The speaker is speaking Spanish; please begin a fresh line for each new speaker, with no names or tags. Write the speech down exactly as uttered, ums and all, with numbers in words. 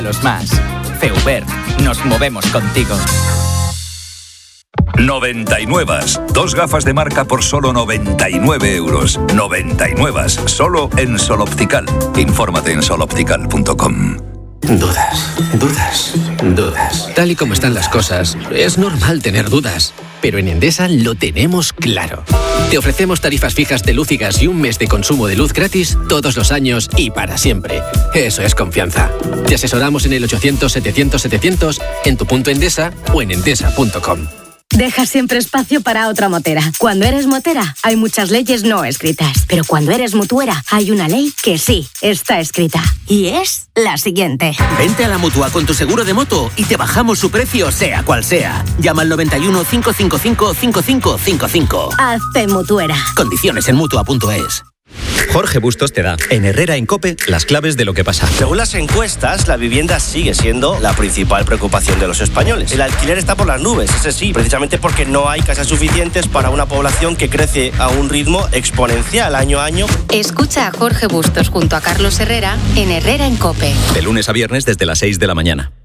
Los más. Feubert. Nos movemos contigo.
noventa y nueve. Dos gafas de marca por solo noventa y nueve euros. noventa y nueve. Solo en Sol Optical. Infórmate en sol optical punto com.
Dudas, dudas, dudas. Tal y como están las cosas, es normal tener dudas. Pero en Endesa lo tenemos claro. Te ofrecemos tarifas fijas de luz y gas y un mes de consumo de luz gratis todos los años y para siempre. Eso es confianza. Te asesoramos en el ochocientos setecientos setecientos, en tu punto Endesa o en endesa punto com.
Deja siempre espacio para otra motera. Cuando eres motera, hay muchas leyes no escritas. Pero cuando eres mutuera, hay una ley que sí está escrita. Y es la siguiente.
Vente a la Mutua con tu seguro de moto y te bajamos su precio, sea cual sea. Llama al noventa y uno, cinco cinco cinco, cinco cinco cinco cinco.
Hazte mutuera.
Condiciones en mutua punto es.
Jorge Bustos te da, en Herrera en COPE, las claves de lo que pasa.
Según las encuestas, la vivienda sigue siendo la principal preocupación de los españoles. El alquiler está por las nubes, ese sí, precisamente porque no hay casas suficientes para una población que crece a un ritmo exponencial año a año.
Escucha a Jorge Bustos junto a Carlos Herrera en Herrera en COPE.
De lunes a viernes desde las seis de la mañana.